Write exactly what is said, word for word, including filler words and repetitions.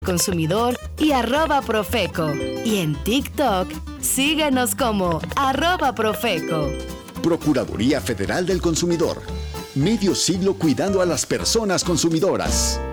Consumidor y arroba Profeco. Y en TikTok, síguenos como arroba Profeco. Procuraduría Federal del Consumidor. Medio siglo cuidando a las personas consumidoras.